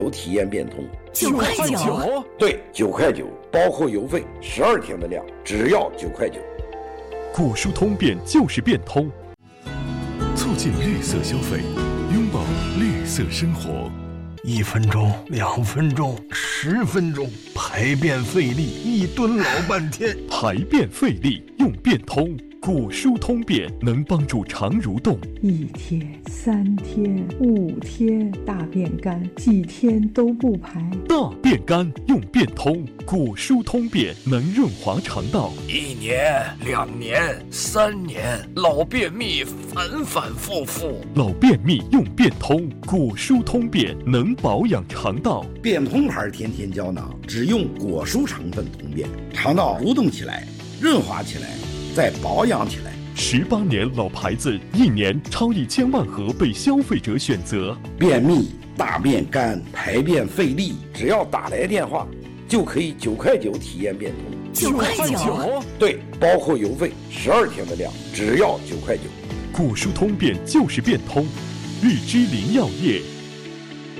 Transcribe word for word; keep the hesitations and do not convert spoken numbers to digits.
体验变通。 九块九？ 对，九块九，包括邮费，十二天的量，只要九块九。 果蔬通变就是变通， 促进绿色消费，拥抱绿色生活。 一分钟，两分钟，十分钟，排便费力，一蹲老半天。 排便费力用变通，果蔬通便能帮助肠蠕动。 一天、三天、五天，大便干，几天都不排。 大便干用变通，果蔬通便能润滑肠道。 一年、两年、三年，老便秘反反复复。 老便秘用变通，果蔬通便能保养肠道。 变通牌天天胶囊，只用果蔬成分通便，肠道蠕动起来，润滑起来，再保养起来。 十八年老牌子，一年超一千万盒被消费者选择。 便秘、大便干、排便费力，只要打来电话，就可以九块九体验变通。 九块九？ 对，包括邮费，十二天的量，只要九块九。 果蔬通便就是变通，日之林药业。